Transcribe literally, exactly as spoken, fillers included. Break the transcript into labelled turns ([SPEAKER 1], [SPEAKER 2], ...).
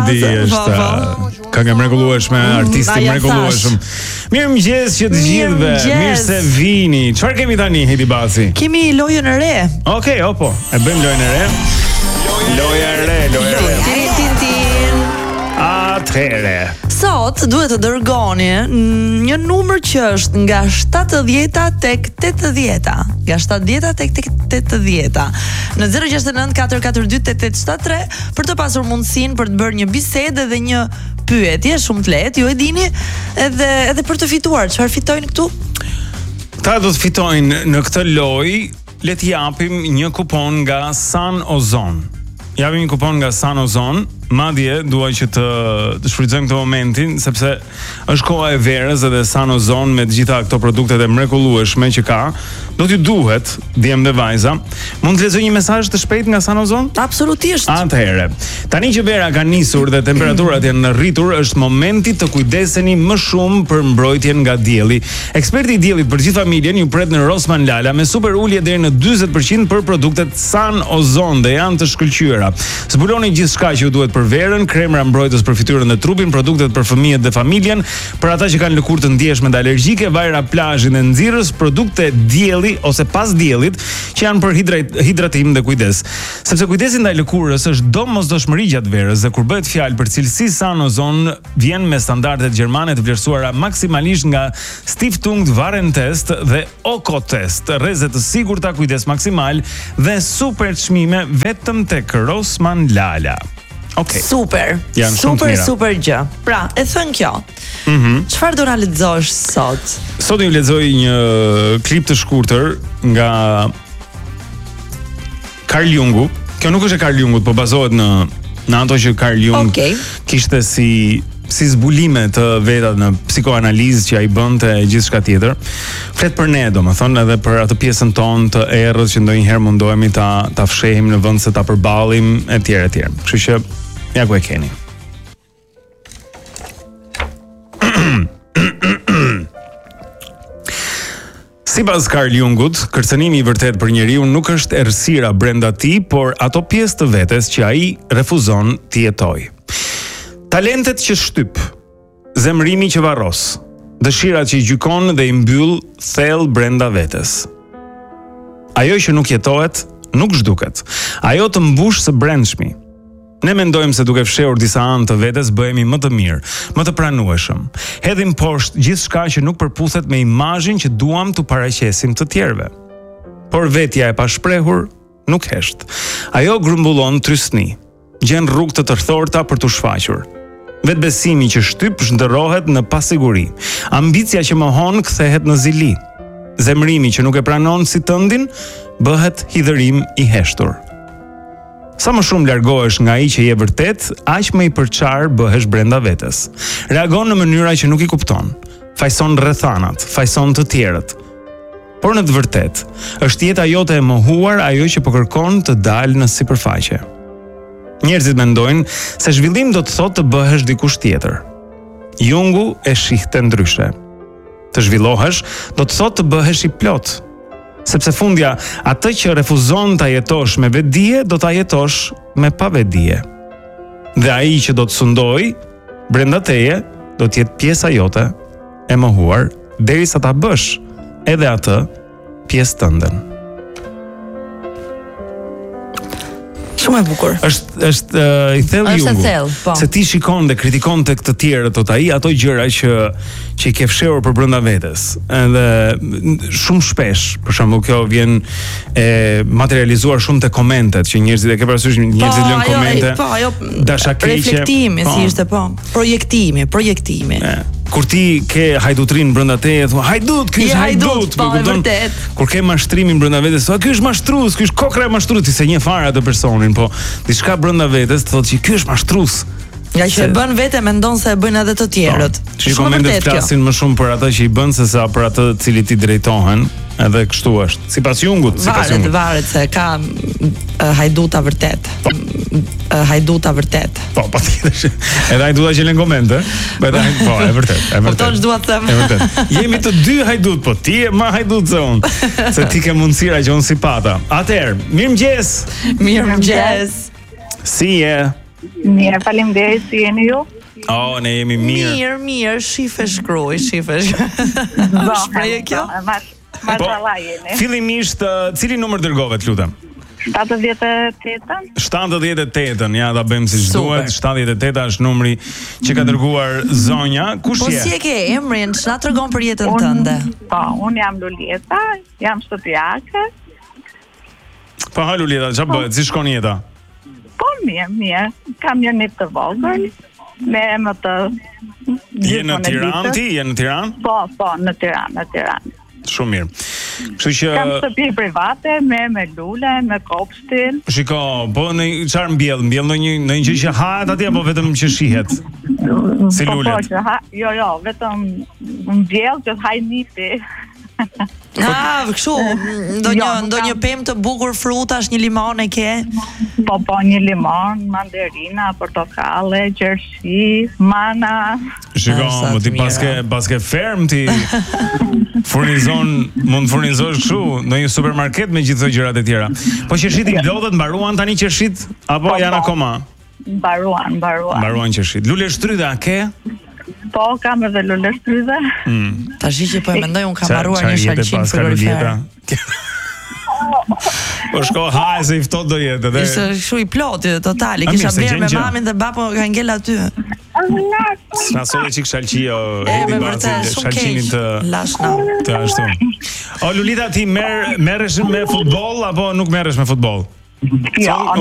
[SPEAKER 1] Lordi është këngë mrekullueshme, artisti mrekullueshëm. Mirëmëngjes që të gjithëve. Mirë se vini. Çfarë kemi tani Hedi Basi?
[SPEAKER 2] Kemi lojën e re.
[SPEAKER 1] Okej, okay, opo. E bëjmë lojën e re. Loja e re, loja e re.
[SPEAKER 2] Tin tin tin.
[SPEAKER 1] Atëherë.
[SPEAKER 2] Sot duhet të dërgoni një numër që është nga shtatëdhjeta tek tetëdhjeta. Nga shtatëdhjeta tek tetëdhjeta. Në zero gjasht e nëntë katër katër dy tetë tetë shtat tre për të pasur mundësinë për të bërë një bisedë dhe një pyetje shumë të lehtë, ju e dini, edhe edhe për të fituar. Çfarë fitojnë këtu?
[SPEAKER 1] Ta do të fitojnë në këtë lojë, le të japim një kupon nga San Ozon. Japim një kupon nga San Ozon. Madje dua që të, të shfrytëzojmë këtë momentin sepse është koha e verës edhe San Ozon me të gjitha këto produktet e mrekullueshme që ka, do t'ju duhet djem dhe vajza. Mund të lexoj një mesazh të shpejt nga San Ozon?
[SPEAKER 2] Absolutisht.
[SPEAKER 1] Atëherë, tani që vera ka nisur dhe temperaturat janë në rritur, është momenti të kujdeseni më shumë për mbrojtjen nga dielli. Eksperti i diellit për gjithë familjen ju pret në Rosman Lala me super ulje deri në dyzet përqind për produktet San Ozon dhe janë të shkëlqyera. Zbuloni gjithçka që ju duhet për verën, kremra mbrojtës për fytyrën dhe trupin, produktet për fëmijët dhe familjen, për ata që kanë lëkurë të ndjeshme dhe alergjike, vajra plazhi dhe nxirrës, produkte dielli ose pas diellit që janë për hidrat, hidratim dhe kujdes. Sepse kujdesi ndaj lëkurës është domosdoshmëri gjatë verës dhe kur bëhet fjalë për cilësi San Ozon vjen me standardet gjermane të vlerësuara maksimalisht nga Stiftung Warentest dhe Okotest, rreze të sigurta, kujdes maksimal dhe super çmime vetëm tek Rosman Lala. Okay.
[SPEAKER 2] Super.
[SPEAKER 1] Janë
[SPEAKER 2] super super gjë. Pra, e thën kjo.
[SPEAKER 1] Mhm.
[SPEAKER 2] Çfarë do na lexosh sot?
[SPEAKER 1] Sot ju lexoj një klip të shkurtër nga Carl Jungu. Kjo nuk është e Carl Jungut, po bazohet në në ato që Carl Jung
[SPEAKER 2] okay.
[SPEAKER 1] kishte si si zbulime të veta në psikoanalizë që ai bënte e gjithçka tjetër. Flet për ne, domethënë, edhe për atë pjesën tonë të errët që ndonjëherë mundohemi ta ta fshehim në vend se ta përballim etj etj. Kështu që ja ku e keni. Sipas Carl Jungut, kërcënimi i vërtet për njeriu nuk është errësira brenda tij, por ato pjesë të vetes që ai refuzon të jetojë. Talentet që shtyp, zemrimi që varros, dëshira që i gjykon dhe i mbyll thellë brenda vetes. Ajo që nuk jetohet, nuk zhduket. Ajo të mbush së brendshmi. Ne mendojmë se duke fshehur disa anë të vetes bëhemi më të mirë, më të pranueshëm. Hedhim poshtë gjithçka që nuk përputhet me imazhin që duam t'u paraqesim të tjerëve. Por vetja e pashprehur nuk hesht. Ajo grumbullon trysni, gjen rrugë të tërthorta për t'u shfaqur. Vetbesimi që shtyp zhndërrohet në pasiguri. Ambicia që mohon kthehet në zili. Zemrimi që nuk e pranon si tëndin bëhet hidhërim i heshtur. Sa më shumë largohesh nga ai që je vërtet, aq më i përçar bëhesh brenda vetes. Reagon në mënyra që nuk i kupton. Fajson rrethanat, fajson të tjerët. Por në të vërtetë, është jeta jote e mohuar ajo që po kërkon të dalë në sipërfaqe. Njerëzit mendojnë se zhvillim do të thotë të bëhesh dikush tjetër. Jungu e shihte ndryshe. Të zhvillohesh do të thotë të bëhesh i plot. Sepse fundja, atë që refuzon ta jetosh me vetdije, do ta jetosh me pavetdije. Dhe ai që do të sundoj brenda teje, do të jetë pjesa jote e mohuar derisa ta bësh edhe atë pjesë tënden.
[SPEAKER 2] Shumë e bukur.
[SPEAKER 1] Është është uh, i thellë Jungu.
[SPEAKER 2] Është thellë, po.
[SPEAKER 1] Se ti shikon dhe kritikon tek të tjerët, thot ai, ato gjëra që që i ke fshehur për brenda vetes. Edhe shumë shpesh, për shembull, kjo vjen e materializuar shumë te komentet, që njerëzit e ke parasysh, njerëzit lën komente.
[SPEAKER 2] Po, ajo
[SPEAKER 1] dashakeqe.
[SPEAKER 2] Reflektimi, si ishte, po. Projektimi, projektimi.
[SPEAKER 1] E. Kur ti ke hajdutrin brenda teje, thua hajdut, ky është hajdut,
[SPEAKER 2] po, vërtet.
[SPEAKER 1] Kur ke mashtrimin brenda vetes, thua ky është mashtrues, ky është kokra e mashtrues, ti se një fare atë personin, po diçka brenda vetes thotë që ky është mashtrues.
[SPEAKER 2] Nga që e bën vete mendon se e bëjnë edhe të tjerët.
[SPEAKER 1] Që komentet flasin më shumë për ata që i bën se sa për atë të cilit i drejtohen, edhe kështu është. Sipas Jungut, sipas Jungut.
[SPEAKER 2] Varet, varet se ka uh, hajduta vërtet. Uh, hajduta vërtet.
[SPEAKER 1] Po, patjetër. Edhe hajduta që lën komente, po, po, e vërtet, e vërtet.
[SPEAKER 2] Po tonë dua të them.
[SPEAKER 1] E vërtet. Jemi të dy hajdut, po ti je më hajdut se unë. Se ti ke mundësira që unë si pata. Atëherë, mirëmëngjes.
[SPEAKER 2] Mirëmëngjes.
[SPEAKER 1] Si je?
[SPEAKER 3] Mirë, faleminderit, si jeni ju?
[SPEAKER 1] Oh, ne jemi mirë.
[SPEAKER 2] Mirë, mirë, shife shkruaj, shife shkruaj. Shpreje kjo?
[SPEAKER 3] Mashallah jeni.
[SPEAKER 1] Fillimisht, uh, cili numër dërgove, të lutem?
[SPEAKER 3] shtatëdhjetë e tetën.
[SPEAKER 1] shtatëdhjetë e tetën, ja, ta bëjmë siç duhet. shtatëdhjetë e teta është numri që ka dërguar zonja. Kush
[SPEAKER 2] po
[SPEAKER 1] je?
[SPEAKER 2] Po si e ke emrin? Ç'na tregon për jetën tënde?
[SPEAKER 3] Po, unë jam Lulieta, jam shtëpiake.
[SPEAKER 1] Po ha Lulieta, ç'a bëhet? Si shkon jeta?
[SPEAKER 3] Po mirë, mirë. Kam një nip të vogël. Me më të
[SPEAKER 1] Je në Tiranë ti? Je në Tiranë?
[SPEAKER 3] Po, po, në Tiranë, në Tiranë.
[SPEAKER 1] Shumë mirë. Kështu që
[SPEAKER 3] kam shtëpi private me me lule, me kopshtin.
[SPEAKER 1] Shiko, po në çfarë mbjell? Mbjell ndonjë ndonjë gjë që hahet atje apo vetëm që shihet? Si
[SPEAKER 3] po,
[SPEAKER 1] lulet.
[SPEAKER 3] Po, që ha, jo, jo, vetëm mbjell që haj nipi.
[SPEAKER 2] Ah, kështu, ndonjë ndonjë pemë të bukur frutash, një limon e ke?
[SPEAKER 3] Po, po, një limon, mandarina, portokalle, qershi, mana.
[SPEAKER 1] Shiko, më ti paske paske ferm ti furnizon, mund furnizosh kështu në një supermarket me gjithë këto gjërat e tjera. Po qershit i blodhet mbaruan tani qershit apo po, janë akoma?
[SPEAKER 3] Mbaruan, mbaruan.
[SPEAKER 1] Mbaruan qershit. Lule shtrydhe a ke?
[SPEAKER 3] Po, kam edhe lule shtrydhe.
[SPEAKER 1] Mm.
[SPEAKER 2] Tash që po e mendoj un kam mbaruar një shalqim frigorifer.
[SPEAKER 1] Po shko haj se i ftohtë do jetë edhe.
[SPEAKER 2] Ishte kështu i plotë totali, kisha blerë me mamin dhe bapo ka ngel aty.
[SPEAKER 1] Sa sot e çik shalqio, hedi baci shalqinin të
[SPEAKER 2] lashna.
[SPEAKER 1] Të ashtu. O Lulita, ti merr merresh me futboll apo nuk merresh me futboll?
[SPEAKER 3] Jo,